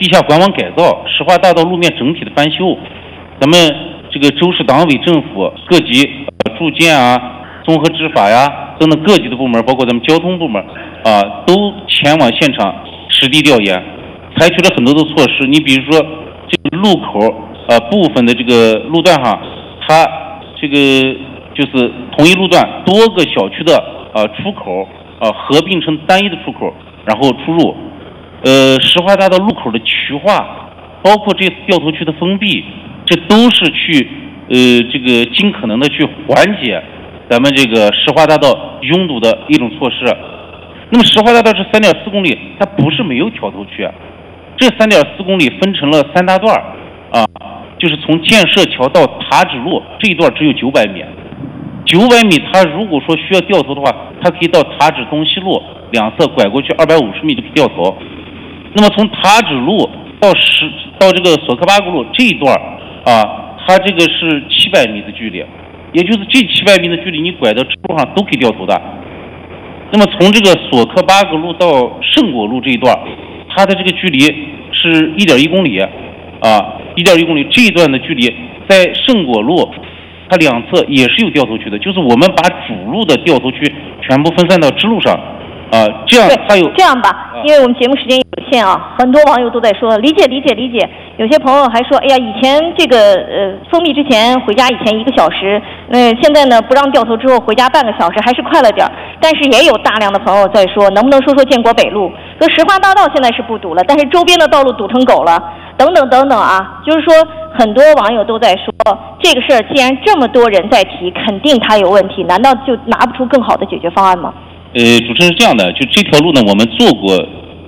地下管网改造、石化大道路面整体的翻修，咱们这个州市党委政府各级住建啊、综合执法呀等等各级的部门，包括咱们交通部门都前往现场实地调研，采取了很多的措施。你比如说这个路口部分的这个路段上，它这个就是同一路段多个小区的出口合并成单一的出口，然后出入。石化大道路口的渠化，包括这次掉头区的封闭，这都是去这个尽可能的去缓解咱们这个石化大道拥堵的一种措施。那么石化大道这3.4公里，它不是没有挑头区，这3.4公里分成了3大段就是从建设桥到塔址路这一段只有900米，900米它如果说需要掉头的话，它可以到塔址东西路两侧拐过去250米就可以掉头。那么从塔址路到这个索科巴格路这一段它这个是700米的距离，也就是这700米的距离你拐到支路上都可以掉头的。那么从这个索科巴格路到圣果路这一段，它的这个距离是1.1公里1.1公里，这一段的距离在圣果路它两侧也是有掉头区的，就是我们把主路的掉头区全部分散到支路上这样它有这样吧，因为我们节目时间有限很多网友都在说理解。有些朋友还说，哎呀，以前这个封闭之前回家以前1个小时，现在呢不让掉头之后回家半个小时，还是快了点。但是也有大量的朋友在说，能不能说建国北路？说石化大道现在是不堵了，但是周边的道路堵成狗了，等等就是说很多网友都在说，这个事儿既然这么多人在提，肯定它有问题，难道就拿不出更好的解决方案吗？ 主持人是这样的，就这条路呢，我们做过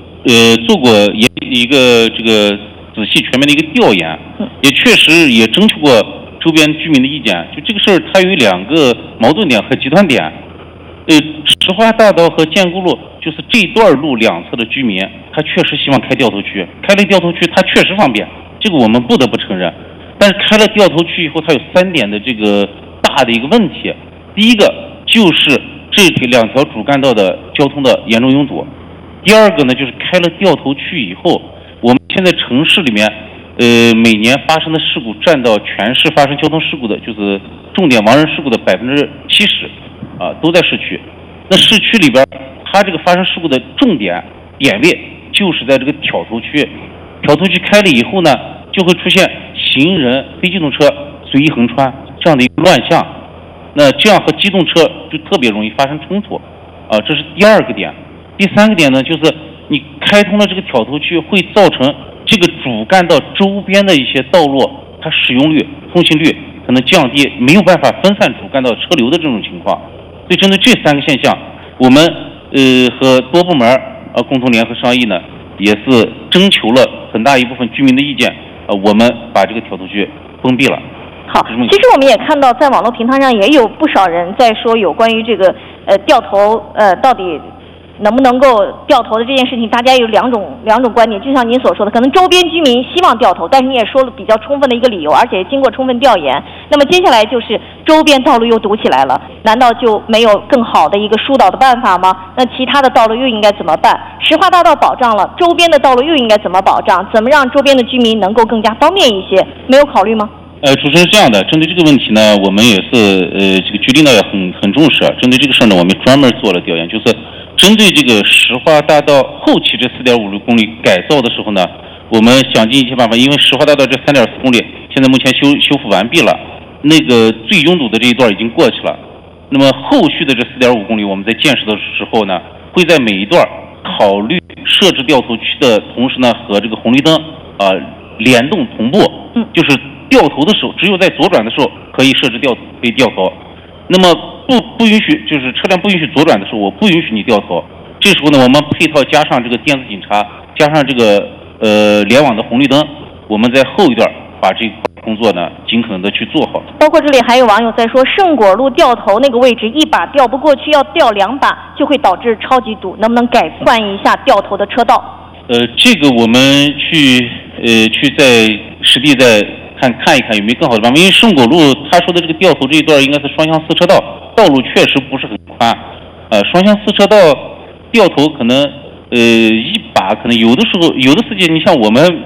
一个这个仔细全面的一个调研，也确实也征求过周边居民的意见。就这个事儿，它有2个矛盾点和极端点。石化大道和建固路，就是这段路两侧的居民，他确实希望开掉头区，开了掉头区，它确实方便，这个我们不得不承认。但是开了掉头区以后，它有3点的这个大的一个问题。第一个就是这2条主干道的交通的严重拥堵。第二个呢，就是开了掉头区以后，我们现在城市里面每年发生的事故占到全市发生交通事故的，就是重点亡人事故的70%都在市区。那市区里边，它这个发生事故的重点点位就是在这个挑头区。挑头区开了以后呢，就会出现行人、非机动车随意横穿这样的一个乱象。那这样和机动车就特别容易发生冲突这是第2个点。第3个点呢，就是你开通了这个挑头区，会造成这个主干道周边的一些道路，它使用率、通行率可能降低，没有办法分散主干道车流的这种情况。所以针对这3个现象，我们和多部门共同联合商议呢，也是征求了很大一部分居民的意见，我们把这个挑头区封闭了。 好，其实我们也看到，在网络平台上也有不少人在说有关于这个掉头到底能不能够掉头的这件事情，大家有两种观点。就像您所说的，可能周边居民希望掉头，但是你也说了比较充分的一个理由，而且经过充分调研。那么接下来就是周边道路又堵起来了，难道就没有更好的一个疏导的办法吗？那其他的道路又应该怎么办？石化大道保障了，周边的道路又应该怎么保障？怎么让周边的居民能够更加方便一些？没有考虑吗？ 主持人是这样的，针对这个问题呢，我们也是这个局领导也很重视。针对这个事呢，我们专门做了调研，就是针对这个石化大道后期这4.56公里改造的时候呢，我们想尽一切办法，因为石化大道这3.4公里现在目前修复完毕了，那个最拥堵的这一段已经过去了。那么后续的这4.5公里，我们在建设的时候呢，会在每一段考虑设置掉头区的同时呢，和这个红绿灯联动同步，就是掉头的时候，只有在左转的时候可以设置可以掉头。那么不允许，就是车辆不允许左转的时候，我不允许你掉头。这时候呢，我们配套加上这个电子警察，加上这个联网的红绿灯，我们在后一段把这个工作呢尽可能的去做好。 包括这里还有网友在说，圣果路掉头那个位置一把调不过去，要调2把，就会导致超级堵，能不能改换一下掉头的车道？ 这个我们去在实地再看一看有没有更好的办法。因为圣果路他说的这个掉头这一段应该是双向4车道，道路确实不是很宽，双向4车道掉头可能一把可能有的时候有的司机，你像我们